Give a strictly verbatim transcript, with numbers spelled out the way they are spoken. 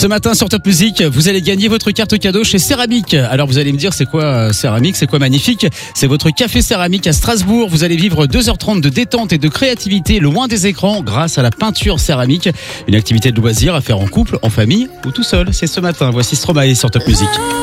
Ce matin sur Top Music, vous allez gagner votre carte cadeau chez Céramique. Alors vous allez me dire c'est quoi euh, Céramique, c'est quoi Magnifique? C'est votre café Céramique à Strasbourg. Vous allez vivre deux heures trente de détente et de créativité loin des écrans grâce à la peinture céramique. Une activité de loisir à faire en couple, en famille ou tout seul. C'est ce matin. Voici Stromae sur Top Music.